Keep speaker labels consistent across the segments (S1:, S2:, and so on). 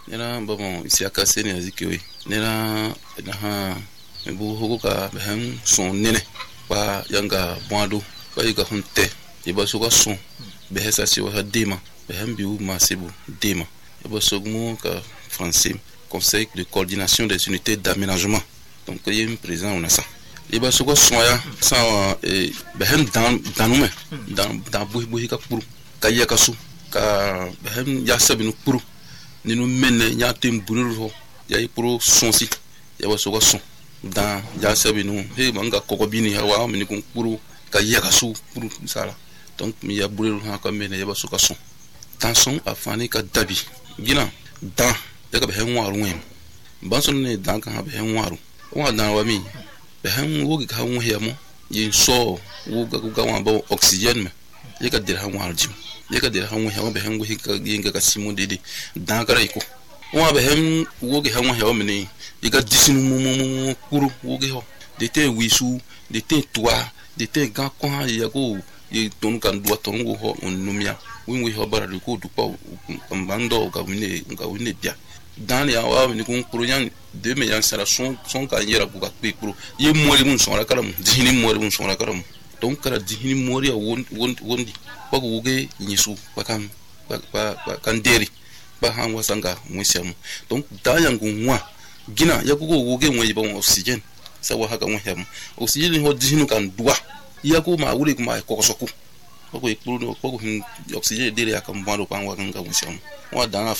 S1: nera bon isi aka seni azikewe nera na bu hogo ka behem son nene pa yanga boado pa yiga hunte iba soga son behesa si wa dema behem biu masebu dema iba sogmo ka français conseil de coordination des unités d'aménagement donc il est présent on a ça iba soga son ya sa behem danume dan buhi ka puru ka yakasu ka behem ya sabinu puru ninu menne nyatem bururo ya puru sonsi ya wasoga son dan ya sabinu he manga kokobini hawa mini kun puru ka yakasu puru sala donc mi ya bururo ha ka menne ya wasoga son tension afani ka dabi gina dan ya ka behem waru wem banson ne dan ka behem waru wa dan wa mi behem wo ga hu he mo yin so wo ga wa ba oxygène me ya ka dir ha waru jim ya ka dir ha wo he behem go hika yin ga simo dede dan ka rai ko wa behem wo ga ha wo he mini iga disinu mu kuru wo ga ho de te wisu de te toa de te ga ko ha ya go ye tonu kan duwa tonu ho onumia wi ho bara ko du pa mbando ga wine bia dan ya wa ni kun kuru yan de me yan sara son ka yera ku ga pe kuru ye mori mun son la karam dihini mori mun son la karam donc kala dihini mori ya wondi ba go ge nyisu ba kan deri ba han wasanga musiam donc dan yan gunwa gina ya go ge mo yiba oxygène sa wa haka mo hem oxygène ho dihinu kan duwa ya ko ma wuri kuma ko soku ko ikuru ko oxygène dele akam bando kan wa kan musiam wa dan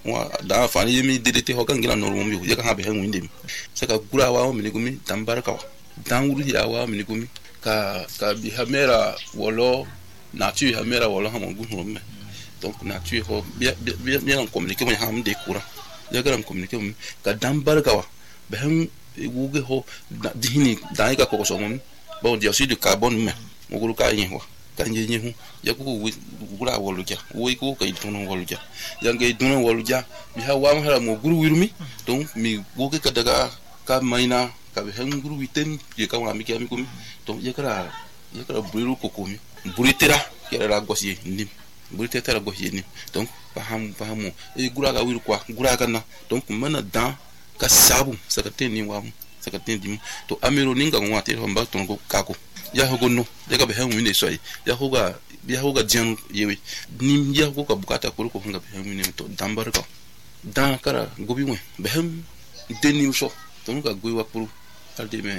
S1: afani yemi dedete ho kan gina no mo ya kan ha be hen windem saka gura wa mi gumi dan barka dan wuri ya wa mi gumi ka bi hamera wolo nature hamera wolo ha mo gu me donc nature ho bien en communiquer mo ha mo de kura ya garan communiquer ka dan barka wa be hen wuge ho dihini dan ka ko so mo bon dioxyde de carbone me mo guru ka yin ho kan je hu ya ko gura woluja wo ko ka idunu woluja ya ga idunu woluja bi ha wa ma mo guru wirumi donc mi wo ke ka daga ka maina ka be han guru witem je ka wa mi ke mi ko donc ya kara buru ko ko mi buritera ya ra gosi ndim buritera gosi ndim donc paham e gura ga wiru kwa gura ga na donc mana dan ka sabu saka ten ni wa saka ten dim to amero ninga ngwa te ho mba ton ko kako ya hogo no ya ka be han winde so ya hoga jan yewe nim ya hogo ka bukata ko hanga be han winde to dambar ka dan kara gobi we be han denim so to nga goi wa puru alde me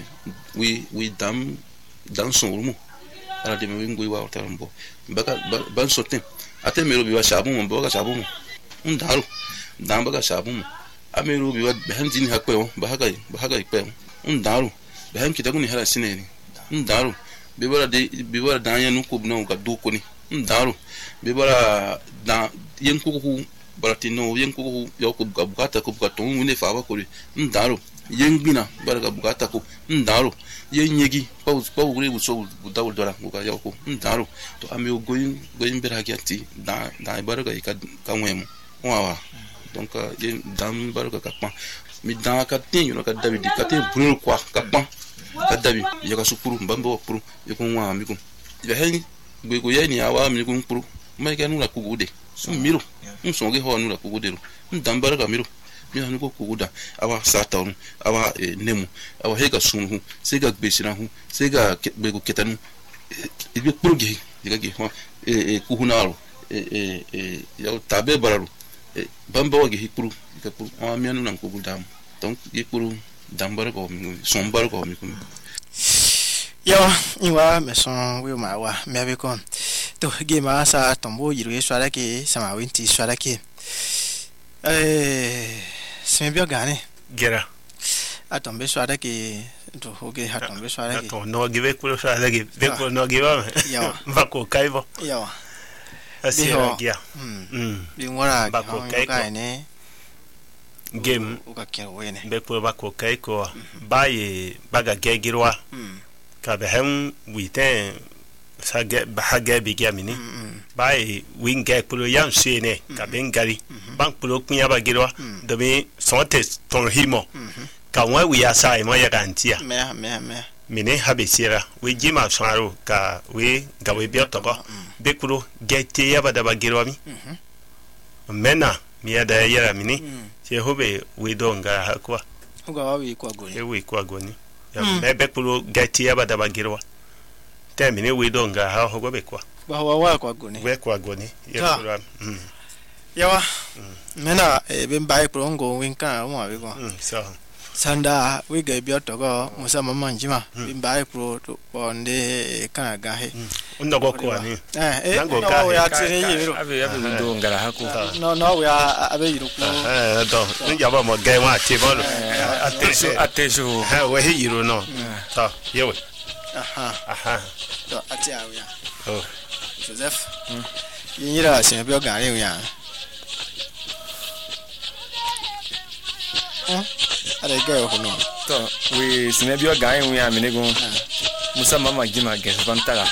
S1: we dam dan son rumo alde me we goi wa tarambo baka ban soten ate mero bi wa shabu mo baka shabu mo ndaru dan baka shabu mo amero bi wa be han jini hakwe ba haga ikpe ndaru be han kitagu ni hala sineni ndaru bibara dan yanu ko bna ka do ko ni ndaru bibara dan yen ko baratino yen ko yo ko bukata ko bukato wine fa ba ko ndaru yen gbina baraka bukata ko ndaru yen yegi pa wure bu so dawo dora ko ka yo ko ndaru to ame goyin bera gyati dan baraka ka nwem wa donc yen dan baraka ka pa mi dan ka tin yo ka david ka tin brûle quoi ka pa ka dabi ya ka supuru mbambo puru yeko nwa mi ko ya hen go yeni awa mi ko puru mai ka nuna kugude miro songe ho nuna kugudero ndambara ka miro mi hanu ko kuguda awa sataunu awa nemu awa hega sunu sega gbesina hu sega bego ketanu ibe puru ge diga ge ho kuhunaro ya tabe bararu bambo ge hipuru ka puru ami anu nan kuguda donc yepuru dambara ko sombar ko mi ko
S2: yo iwa me son wi ma wa me be kon to ge ma sa tombo yiru swara ke sama winti swara ke se me bio gane
S3: gera
S2: atombe swara ke to hoge atombe swara ke
S3: to no give ku swara ke be ko no give
S2: yo
S3: va ko kaivo
S2: yo
S3: asira gia
S2: bi ngora
S3: ba ko kai
S2: ne
S3: game
S2: ukakira wene
S3: be ko ba ko kai ko ba ye baga gegirwa ka be hem witen sa ge ba ha ge bi gamini ba ye win ge pro yan sene ka ben gari bank pro kunya ba girwa do be sonte ton himo ka wa wi asa mo ya gantia
S2: me
S3: mine habe sira we jima swaro ka we ga we bi otoko be pro ge te ya ba da ba girwa mi mena mia da yera mini che hobe we donga hakwa
S2: uga wawi kwa goni
S3: we kwa goni ya mebe pulo gati ya bada bagirwa temini we donga ha hogo be kwa
S2: ba wa kwa goni
S3: we kwa goni ya pula
S2: yawa mena bemba pulo ngo winka mo abi ko
S3: so
S2: sanda we ga bioto go musa mama njima bemba pulo to bonde kana ga he
S3: undo go kwa ni
S2: nango ka ya tire yiro
S4: abe ndo ngara hako
S2: no we abe yiro ko
S3: do ni jaba mo ga wa ti bo
S4: attention
S3: ha we yiro no so yewe
S2: aha to atia we ya
S3: oh
S2: Joseph yira se bio ga re ya ada ga ho no
S4: to we sine bio ga yin ya mini gun musa mama jima ge bantara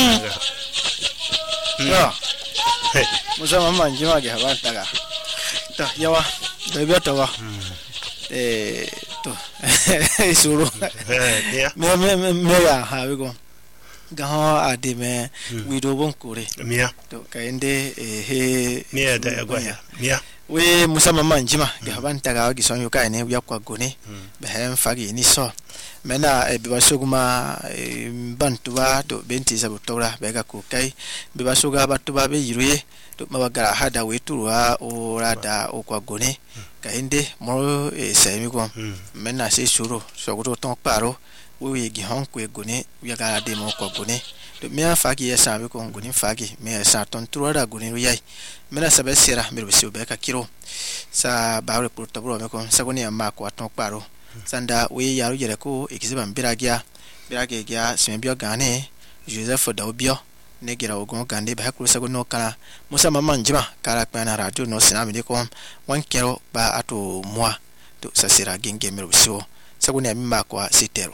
S2: ya musa mama njima ge bantara to yawa da bio to wa to suru me ya ha we go ga ade me we do bon kore
S3: mia
S2: to kaende he
S3: mia da gwa ya mia
S2: we musa mama njima ga bantara gi son yo kai ne ya kwa gone be hem fagi ni so mena be basuguma bantuba to benti sabutora be ga ku kai be basuga batuba be yiruye to mabagara hada we turwa o rada o kwa gone kaende mo semi ko mena se suru so go to paro we gi hon ku gone ya ga de mo kwa gone to me fagi ya sabe ko gone fagi me sa ton turwa gone yai mena sabe sera me be se be ka kiro sa baure pour tabro me ko sa gone ma ko ton paro sanda we yaru yere ko ikiziba mbiragia gya sembio gane Joseph Daubio negira ogon gande ba hakuru sago no kala musa mama njima kala pana radio no sinami de ko wankero ba ato moi to sasira genge mero so sago ne amima kwa sitero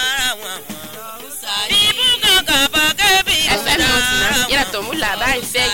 S5: Ira tomu la ba ife